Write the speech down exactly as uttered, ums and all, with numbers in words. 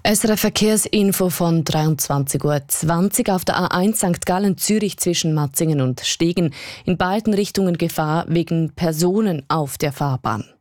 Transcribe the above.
S R F Verkehrsinfo von dreiundzwanzig Uhr zwanzig auf der A eins Sankt Gallen-Zürich zwischen Matzingen und Stegen. In beiden Richtungen Gefahr wegen Personen auf der Fahrbahn.